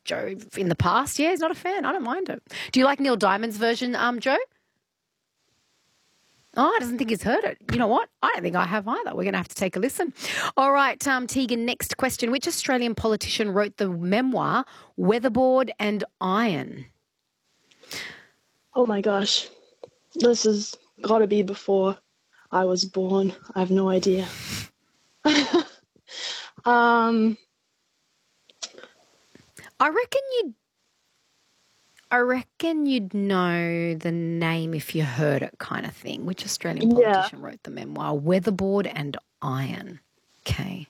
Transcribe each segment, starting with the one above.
Joe in the past. Yeah, he's not a fan. I don't mind it. Do you like Neil Diamond's version, Joe? Oh, I doesn't think he's heard it. You know what? I don't think I have either. We're going to have to take a listen. All right, Tegan, next question. Which Australian politician wrote the memoir Weatherboard and Iron? Oh my gosh. This has got to be before I was born. I have no idea. I reckon you'd know the name if you heard it, kind of thing. Which Australian politician wrote the memoir Weatherboard and Iron? Okay.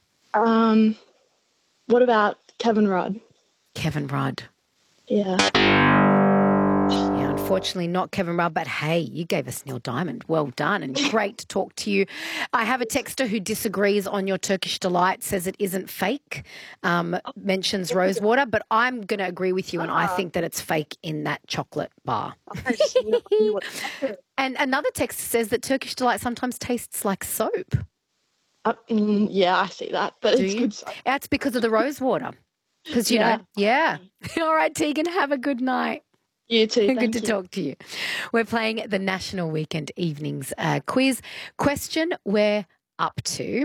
What about Kevin Rudd? Kevin Rudd. Yeah. Yeah, unfortunately not Kevin Rudd, but hey, you gave us Neil Diamond. Well done and great to talk to you. I have a texter who disagrees on your Turkish Delight, says it isn't fake, mentions Rosewater, but I'm going to agree with you and I think that it's fake in that chocolate bar. And another texter says that Turkish Delight sometimes tastes like soap. Yeah, I see that, but it's good soap. That's because of the Rosewater. Because, you know, yeah. All right, Tegan, have a good night. You too. Good to talk to you. We're playing the National Weekend Evenings quiz. Question we're up to.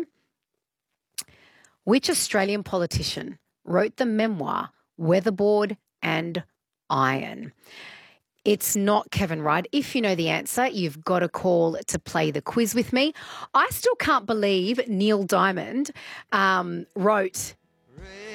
Which Australian politician wrote the memoir Weatherboard and Iron? It's not Kevin Rudd. If you know the answer, you've got to call to play the quiz with me. I still can't believe Neil Diamond wrote